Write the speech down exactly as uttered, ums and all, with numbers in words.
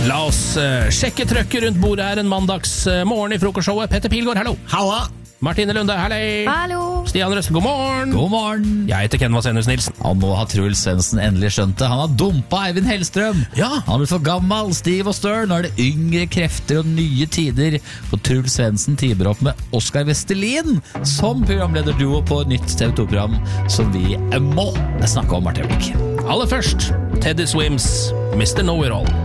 La oss uh, sjekke trøkket rundt bordet her en mandags uh, morgen i frokostshowet. Petter Pilgaard, hallo. Halla. Martine Lunde, hallei. Hallo. Stian Røste, god morgen. God morgen. Jeg heter Ken Vasenius Nilsen. Og nå har Truls Svendsen endelig skjønt det. Han har dumpa Eivind Hellstrøm. Ja. Han har blitt for gammel, stiv og stør. Nå er det yngre krefter og nye tider. For Truls Svendsen tiber opp med Oskar Vestelin som programlederduo på et nytt T V to-program som vi må snakke om hvert øyeblikk. Aller først, Teddy Swims, mister Know-It-All.